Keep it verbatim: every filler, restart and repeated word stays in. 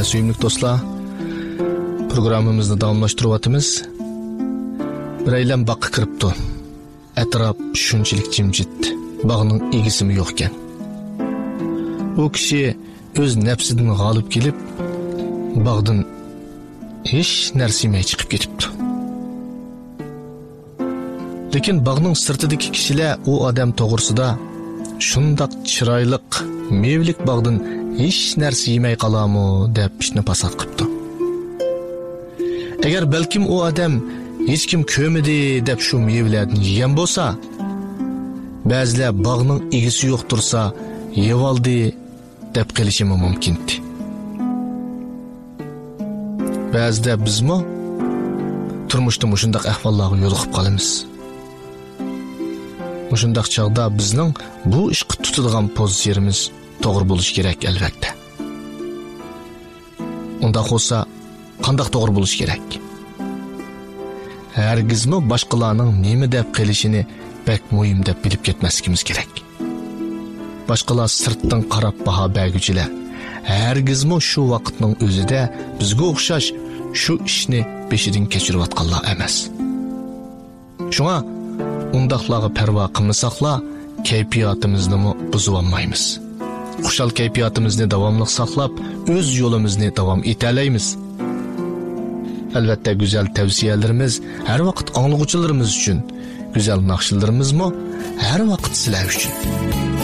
Suyumlik dostlar, programımızda davamlaştırıvatımız. Bir eylem bakı kırıptı. Etraf şunçilik cimcit, bağının ilgisi mi yokken. O kişi öz nefsinden galip gelip, bağdan hiç nersimeye çıkıp getipti. Lekin bağının sırtıdaki kişiler o adam toğırsuda, şundak çıraylık, mevlik bağdan hiç nersi yemey kalamı dep işini pasat kıptı. Eğer belkim o adam hiç kim kömedi dep şu mevlerden yiyen bolsa, bazılar bağının ilgisi yoktursa yevaldi dep kelişimi mümkündü. Bazıda biz mi turmuşda muşundak ahvallağı yoluqıp kalımız. Muşundak çağda bizning bu işqi tutulgan pozisiyonimiz to'g'ri bo'lishi kerak albatta. Unda olsa qandaq to'g'ri bo'lishi kerak? Hargizmi boshqalarning nima deb qilishini bek muhim deb bilib ketmasligimiz kerak. Boshqalar sirtdan qarab baho berguchilar. Hargizmi shu vaqtning o'zida bizga o'xshash shu ishni beshidan kechirayotganlar emas. Shunga undaqlarga parvo qilmasaqlar, kayfiyatimizni buzib olmaymiz. Xushal kayfiyatimizni davomli saqlab, o'z yo'limizni davom etalaymiz. Albatta güzel tavsiyalarimiz har vaqt anglag'uchilarimiz uchun, güzel naqshlarimiz mo har vaqt sizlar uchun.